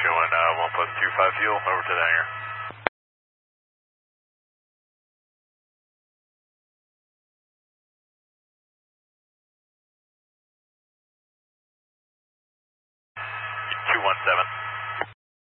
showing 1+25 fuel over to the hangar. Two 17.